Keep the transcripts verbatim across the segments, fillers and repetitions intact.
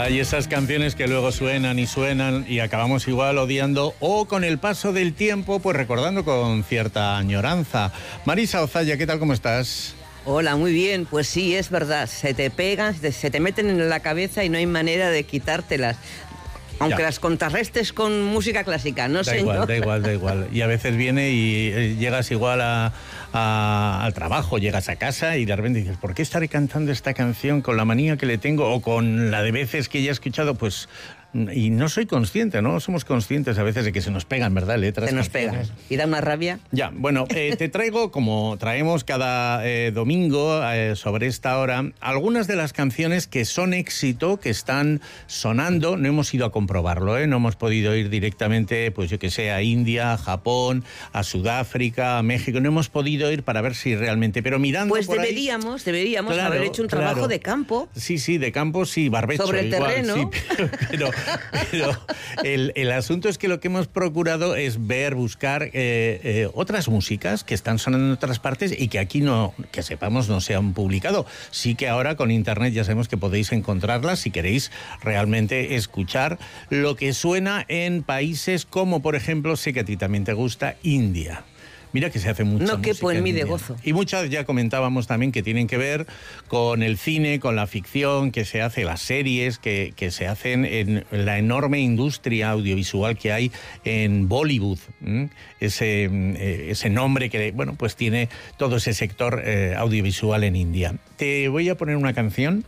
Hay esas canciones que luego suenan y suenan y acabamos igual odiando o con el paso del tiempo pues recordando con cierta añoranza. Marisa Ozaya, ¿qué tal? ¿Cómo estás? Hola, muy bien. Pues sí, es verdad. Se te pegan, se te meten en la cabeza y no hay manera de quitártelas. Aunque ya. Las contrarrestes con música clásica, no sé. Da igual, da igual, da igual. Y a veces viene y eh, llegas igual a, a, al trabajo, llegas a casa y de repente dices, ¿por qué estaré cantando esta canción con la manía que le tengo o con la de veces que ya he escuchado? Pues... Y no soy consciente, ¿no? Somos conscientes a veces de que se nos pegan, ¿verdad? Letras. Se nos pegan. Y da una rabia. Ya, bueno, eh, te traigo, como traemos cada eh, domingo eh, sobre esta hora, algunas de las canciones que son éxito, que están sonando. No hemos ido a comprobarlo, ¿eh? No hemos podido ir directamente, pues yo que sé, a India, a Japón, a Sudáfrica, a México. No hemos podido ir para ver si realmente... Pero mirando Pues por deberíamos, ahí, deberíamos claro, haber hecho un trabajo claro. de campo. Sí, sí, de campo, sí, barbecho. Sobre el igual, terreno. Sí, pero... pero Pero el, el asunto es que lo que hemos procurado es ver, buscar eh, eh, otras músicas que están sonando en otras partes y que aquí no, que sepamos, no se han publicado. Sí que ahora con internet ya sabemos que podéis encontrarlas si queréis realmente escuchar lo que suena en países como, por ejemplo, sé que a ti también te gusta, India. Mira que se hace mucha No quepo en mí de gozo. Y muchas ya comentábamos también que tienen que ver con el cine, con la ficción, que se hace, las series que, que se hacen en la enorme industria audiovisual que hay en Bollywood. ¿Mm? Ese, eh, ese nombre que, bueno, pues tiene todo ese sector eh, audiovisual en India. Te voy a poner una canción.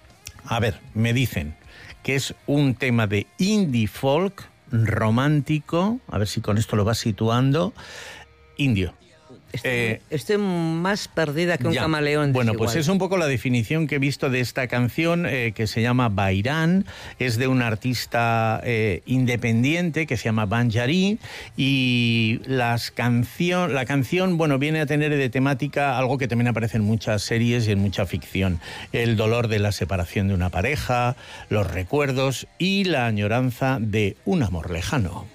A ver, me dicen que es un tema de indie folk romántico. A ver si con esto lo vas situando. Indio. Estoy, eh, estoy más perdida que un ya. camaleón. Bueno, desigual. Pues es un poco la definición que he visto de esta canción eh, que se llama Bairan. Es de un artista eh, independiente que se llama Banjari y las canción, la canción bueno, viene a tener de temática algo que también aparece en muchas series y en mucha ficción. El dolor de la separación de una pareja, los recuerdos y la añoranza de un amor lejano.